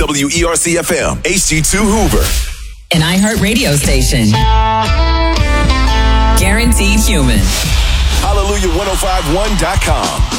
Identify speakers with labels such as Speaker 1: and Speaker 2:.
Speaker 1: WERC-FM, HD2 Hoover.
Speaker 2: An iHeart radio station. Guaranteed human.
Speaker 1: Hallelujah1051.com.